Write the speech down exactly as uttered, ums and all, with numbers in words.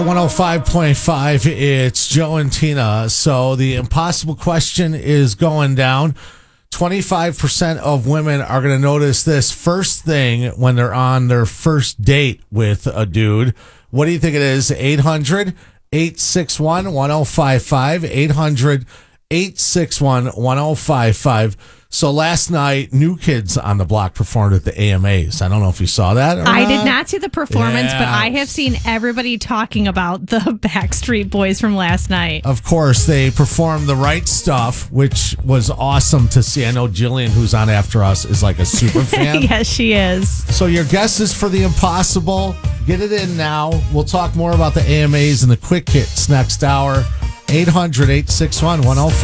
one oh five point five, it's Joe and Tina. So the impossible question is going down. twenty-five percent of women are going to notice this first thing when they're on their first date with a dude. What do you think it is? eight hundred, eight six one, one oh five five. eight hundred, eight six one, one oh five five. So last night, New Kids on the Block performed at the A M As. I don't know if you saw that or I not. did not see the performance, Yeah. but I have seen everybody talking about the Backstreet Boys from last night. Of course, they performed The Right Stuff, which was awesome to see. I know Jillian, who's on after us, is like a super fan. Yes, she is. So your guess is for the impossible. Get it in now. We'll talk more about the A M As and the quick hits next hour. eight hundred, eight six one, one oh five five.